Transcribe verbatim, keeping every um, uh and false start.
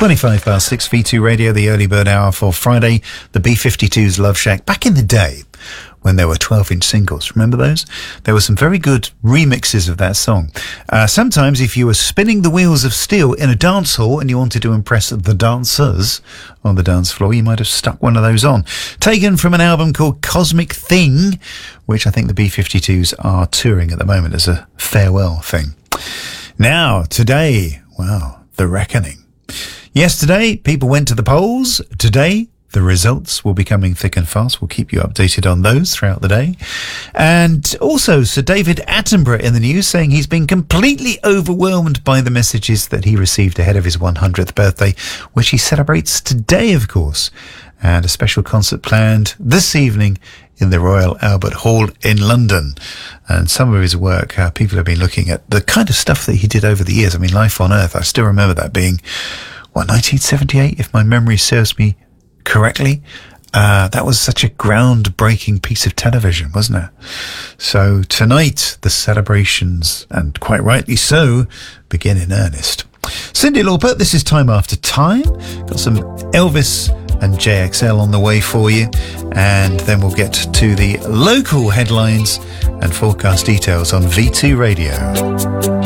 twenty-five past six, V two Radio, the early bird hour for Friday, the B fifty-two's Love Shack. Back in the day, when there were twelve-inch singles, remember those? There were some very good remixes of that song. Uh, sometimes if you were spinning the wheels of steel in a dance hall and you wanted to impress the dancers on the dance floor, you might have stuck one of those on. Taken from an album called Cosmic Thing, which I think the B fifty-twos are touring at the moment as a farewell thing. Now, today, well, the reckoning. Yesterday, people went to the polls. Today, the results will be coming thick and fast. We'll keep you updated on those throughout the day. And also, Sir David Attenborough in the news saying he's been completely overwhelmed by the messages that he received ahead of his one hundredth birthday, which he celebrates today, of course. And a special concert planned this evening in the Royal Albert Hall in London. And some of his work, uh, people have been looking at the kind of stuff that he did over the years. I mean, Life on Earth, I still remember that being, what, nineteen seventy-eight, if my memory serves me correctly. Uh, that was such a groundbreaking piece of television, wasn't it? So tonight, the celebrations, and quite rightly so, begin in earnest. Cyndi Lauper, this is Time After Time. Got some Elvis and J X L on the way for you. And then we'll get to the local headlines and forecast details on V two Radio.